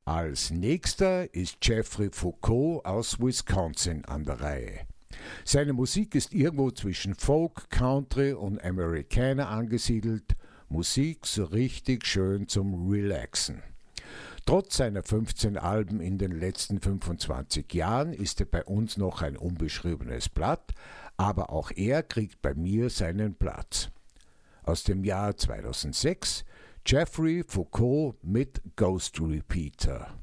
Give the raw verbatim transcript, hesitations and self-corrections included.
Als nächster ist Jeffrey Foucault aus Wisconsin an der Reihe. Seine Musik ist irgendwo zwischen Folk, Country und Americana angesiedelt, Musik so richtig schön zum Relaxen. Trotz seiner fünfzehn Alben in den letzten fünfundzwanzig Jahren ist er bei uns noch ein unbeschriebenes Blatt, aber auch er kriegt bei mir seinen Platz. Aus dem Jahr zweitausendsechs Jeffrey Foucault mit Ghost Repeater.